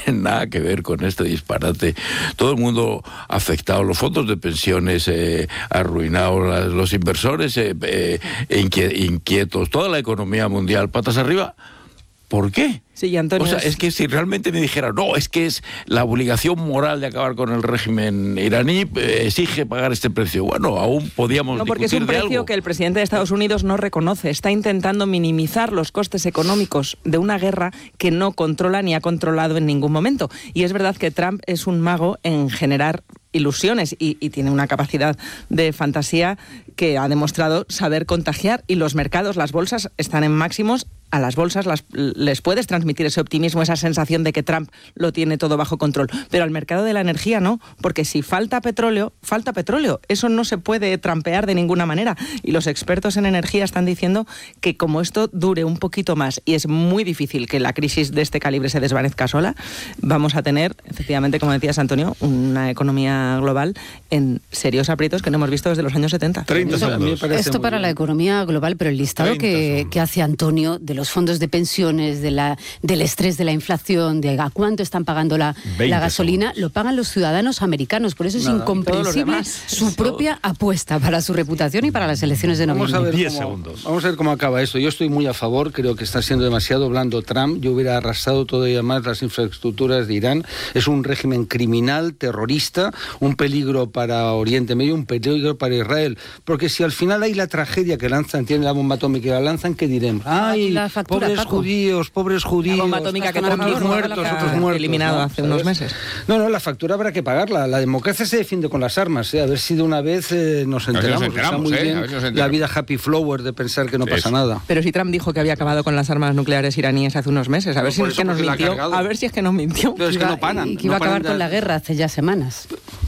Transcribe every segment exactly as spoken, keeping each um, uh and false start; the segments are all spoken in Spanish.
tienen nada que ver con este disparate. Todo el mundo afectado, los fondos de pensiones eh, arruinados, los inversores eh, eh, inquietos, toda la economía mundial, patas arriba. ¿Por qué? Sí, Antonio. O sea, es que si realmente me dijera, no, es que es la obligación moral de acabar con el régimen iraní, eh, exige pagar este precio. Bueno, aún podíamos No, porque es un precio algo. que el presidente de Estados Unidos no reconoce. Está intentando minimizar los costes económicos de una guerra que no controla ni ha controlado en ningún momento. Y es verdad que Trump es un mago en generar ilusiones y, y tiene una capacidad de fantasía que ha demostrado saber contagiar, y los mercados, las bolsas están en máximos. A las bolsas las, les puedes transmitir ese optimismo, esa sensación de que Trump lo tiene todo bajo control, pero al mercado de la energía no, porque si falta petróleo, falta petróleo, eso no se puede trampear de ninguna manera, y los expertos en energía están diciendo que como esto dure un poquito más, y es muy difícil que la crisis de este calibre se desvanezca sola, vamos a tener, efectivamente, como decías, Antonio, una economía global en serios aprietos que no hemos visto desde los años setenta. treinta segundos. Esto para la economía global, pero el listado que, que hace Antonio de los fondos de pensiones, de la, del estrés de la inflación, de a cuánto están pagando la, la gasolina, segundos. Lo pagan los ciudadanos americanos. Por eso es Nada, incomprensible su propia apuesta para su reputación y para las elecciones de noviembre. Vamos a ver diez cómo, segundos. Vamos a ver cómo acaba esto. Yo estoy muy a favor, creo que está siendo demasiado blando Trump. Yo hubiera arrasado todavía más las infraestructuras de Irán. Es un régimen criminal, terrorista, un peligro para Oriente Medio, un peligro para Israel. Porque si al final hay la tragedia que lanzan, tiene la bomba atómica y la lanzan, ¿qué diremos? ¡Ay, la factura, pobres Paco. judíos, pobres judíos! La bomba atómica que otros también muertos, que otros muertos. eliminado ¿no? hace ¿sabes? unos meses. No, no, la factura habrá que pagarla. La democracia se defiende con las armas. ¿eh? A ver si de una vez eh, nos enteramos. nos enteramos, Está muy ¿eh? bien A ver si nos la enteramos. vida happy flower de pensar que no pasa Eso. nada. Pero si Trump dijo que había acabado con las armas nucleares iraníes hace unos meses, a ver No, si por es eso, que nos porque la ha mintió. cargado. A ver si es que nos mintió. Pero es que Iba- no paran. y que iba no a acabar paran con de- la guerra hace ya semanas.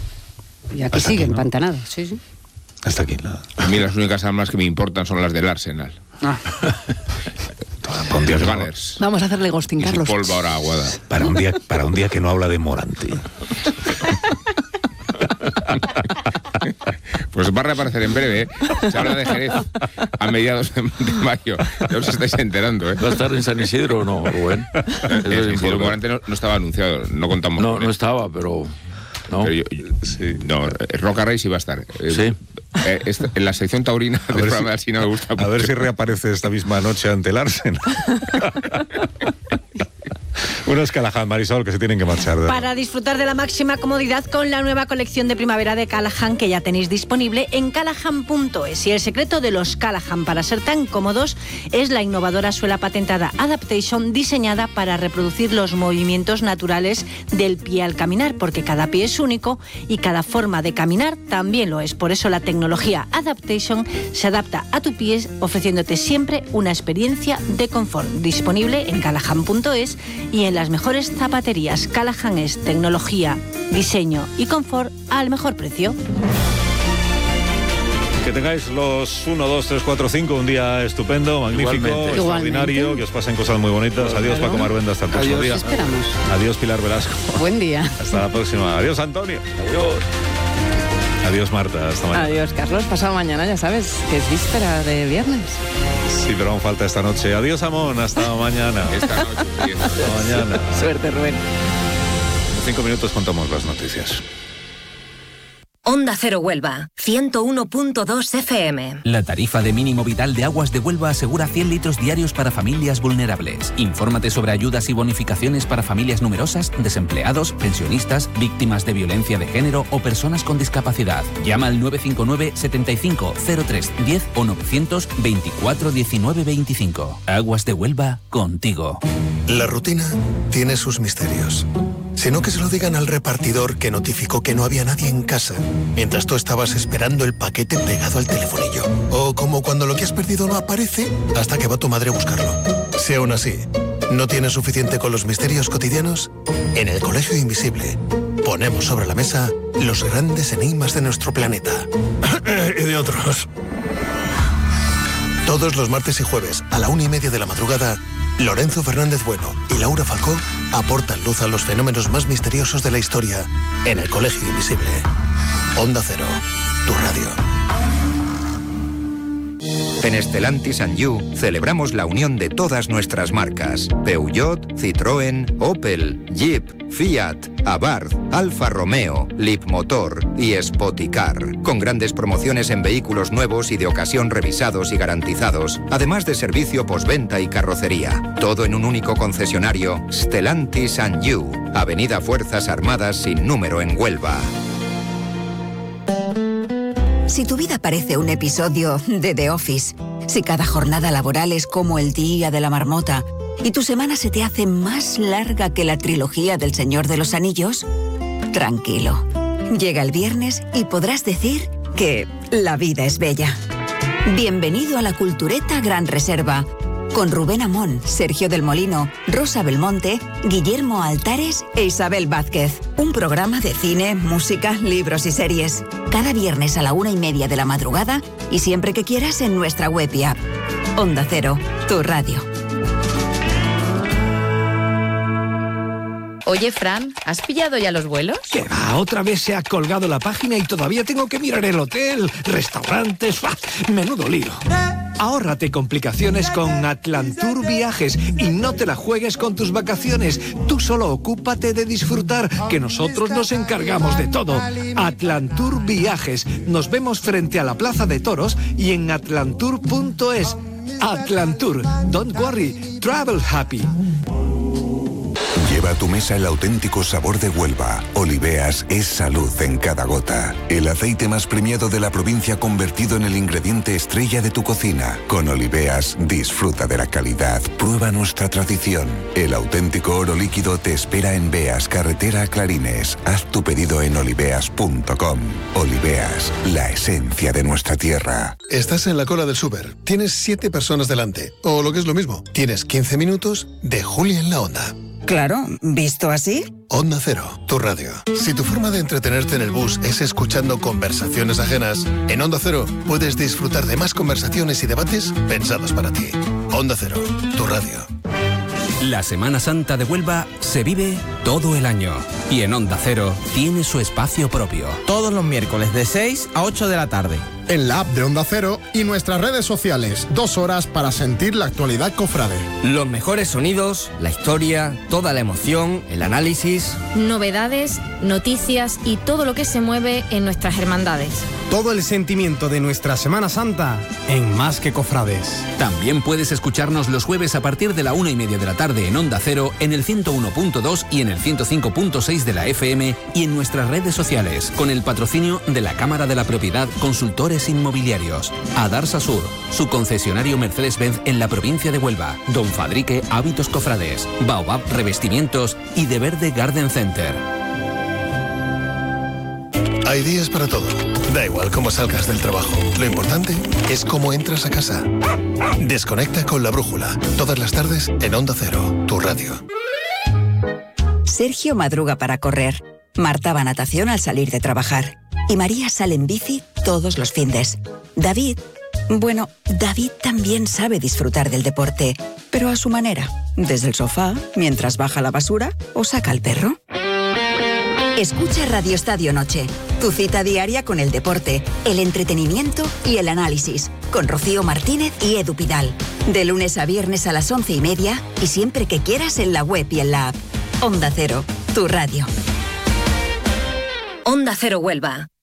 Y aquí Hasta sigue, aquí, ¿no? empantanado. Sí, sí. Hasta aquí. La... A mí las únicas armas que me importan son las del Arsenal. Ah. Para un día Los que no- Gunners. Vamos a hacerle ghosting, Y su Carlos. pólvora aguada. para un día para un día que no habla de Morante. Pues va a reaparecer en breve, ¿eh? Se habla de Jerez a mediados de, de mayo. Ya os estáis enterando, ¿eh? ¿Va a estar en San Isidro o no, Rubén? Eso es Eh, Isidro importante. Morante no, no estaba anunciado, no contamos No, con no él. estaba, pero... ¿no? Pero yo- yo- no, eh, Roca Rey sí va a estar. Eh, Sí. eh, esta- en la sección taurina del ver programa si- de Así no me gusta A ver mucho. si reaparece esta misma noche ante el Arsenal. Unos Callahan, Marisol, que se tienen que marchar. de- Para disfrutar de la máxima comodidad con la nueva colección de primavera de Callahan que ya tenéis disponible en callahan punto es. Y el secreto de los Callahan para ser tan cómodos es la innovadora suela patentada Adaptation, diseñada para reproducir los movimientos naturales del pie al caminar, porque cada pie es único y cada forma de caminar también lo es. Por eso la tecnología Adaptation se adapta a tu pie, ofreciéndote siempre una experiencia de confort. Disponible en callahan punto es y en las mejores zapaterías. Callahan es tecnología, diseño y confort al mejor precio. Que tengáis los uno, dos, tres, cuatro, cinco, un día estupendo, magnífico, Igualmente. extraordinario, Igualmente. que os pasen cosas muy bonitas. Adiós, Paco Maruenda, hasta el próximo Adiós. día. Esperamos. Adiós, Pilar Velasco. Buen día. Hasta la próxima. Adiós, Antonio. Adiós. Adiós, Marta. Hasta mañana. Adiós, Carlos. Pasado mañana, ya sabes, que es víspera de viernes. Sí, pero aún falta esta noche. Adiós, Amón. Hasta mañana. Esta noche, sí. Hasta mañana. Suerte, Rubén. En cinco minutos contamos las noticias. Onda Cero Huelva, ciento uno punto dos F M. La tarifa de mínimo vital de Aguas de Huelva asegura cien litros diarios para familias vulnerables. Infórmate sobre ayudas y bonificaciones para familias numerosas, desempleados, pensionistas, víctimas de violencia de género o personas con discapacidad. Llama al nueve cinco nueve, setenta y cinco, cero tres, diez o novecientos, veinticuatro, diecinueve, veinticinco. Aguas de Huelva, contigo. La rutina tiene sus misterios. Si no, que se lo digan al repartidor que notificó que no había nadie en casa mientras tú estabas esperando el paquete pegado al telefonillo. O como cuando lo que has perdido no aparece hasta que va tu madre a buscarlo. Si aún así no tienes suficiente con los misterios cotidianos, en el Colegio Invisible ponemos sobre la mesa los grandes enigmas de nuestro planeta. Y de otros. Todos los martes y jueves a la una y media de la madrugada, Lorenzo Fernández Bueno y Laura Falcó aportan luz a los fenómenos más misteriosos de la historia en el Colegio Invisible. Onda Cero, tu radio. En Stellantis and You celebramos la unión de todas nuestras marcas. Peugeot, Citroën, Opel, Jeep, Fiat, Abarth, Alfa Romeo, Leapmotor y Spoticar. Con grandes promociones en vehículos nuevos y de ocasión revisados y garantizados, además de servicio postventa y carrocería. Todo en un único concesionario, Stellantis and You. Avenida Fuerzas Armadas sin número en Huelva. Si tu vida parece un episodio de The Office, si cada jornada laboral es como el día de la marmota y tu semana se te hace más larga que la trilogía del Señor de los Anillos, tranquilo. Llega el viernes y podrás decir que la vida es bella. Bienvenido a la Cultureta Gran Reserva, con Rubén Amón, Sergio del Molino, Rosa Belmonte, Guillermo Altares e Isabel Vázquez. Un programa de cine, música, libros y series. Cada viernes a la una y media de la madrugada y siempre que quieras en nuestra web y app. Onda Cero, tu radio. Oye, Fran, ¿has pillado ya los vuelos? ¿Qué va? Otra vez se ha colgado la página y todavía tengo que mirar el hotel, restaurantes... ¡Bah! Menudo lío. Ahórrate complicaciones con Atlantour Viajes y no te la juegues con tus vacaciones. Tú solo ocúpate de disfrutar, que nosotros nos encargamos de todo. Atlantour Viajes. Nos vemos frente a la Plaza de Toros y en atlantour punto es. Atlantour. Don't worry. Travel happy. Lleva a tu mesa el auténtico sabor de Huelva. Oliveas es salud en cada gota. El aceite más premiado de la provincia convertido en el ingrediente estrella de tu cocina. Con Oliveas disfruta de la calidad. Prueba nuestra tradición. El auténtico oro líquido te espera en Beas, carretera a Clarines. Haz tu pedido en oliveas punto com. Oliveas, la esencia de nuestra tierra. Estás en la cola del súper. Tienes siete personas delante. O lo que es lo mismo, tienes quince minutos de Julia en la Onda. Claro, ¿visto así? Onda Cero, tu radio. Si tu forma de entretenerte en el bus es escuchando conversaciones ajenas, en Onda Cero puedes disfrutar de más conversaciones y debates pensados para ti. Onda Cero, tu radio. La Semana Santa de Huelva se vive todo el año y en Onda Cero tiene su espacio propio. Todos los miércoles de seis a ocho de la tarde. En la app de Onda Cero y nuestras redes sociales. Dos horas para sentir la actualidad cofrade. Los mejores sonidos, la historia, toda la emoción, el análisis. Novedades, noticias y todo lo que se mueve en nuestras hermandades. Todo el sentimiento de nuestra Semana Santa en Más que Cofrades. También puedes escucharnos los jueves a partir de la una y media de la tarde en Onda Cero, en el ciento uno punto dos y en el ciento cinco punto seis de la F M y en nuestras redes sociales, con el patrocinio de la Cámara de la Propiedad Consultores Inmobiliarios, Adarsa Sur, su concesionario Mercedes-Benz en la provincia de Huelva, Don Fadrique Hábitos Cofrades, Baobab Revestimientos y De Verde Garden Center. Hay días para todo. Da igual cómo salgas del trabajo. Lo importante es cómo entras a casa. Desconecta con La Brújula. Todas las tardes en Onda Cero, tu radio. Sergio madruga para correr. Marta va a natación al salir de trabajar. Y María sale en bici todos los findes. David, bueno, David también sabe disfrutar del deporte, pero a su manera. Desde el sofá, mientras baja la basura o saca al perro. Escucha Radio Estadio Noche, tu cita diaria con el deporte, el entretenimiento y el análisis, con Rocío Martínez y Edu Pidal. De lunes a viernes a las once y media y siempre que quieras en la web y en la app. Onda Cero, tu radio. Onda Cero Huelva,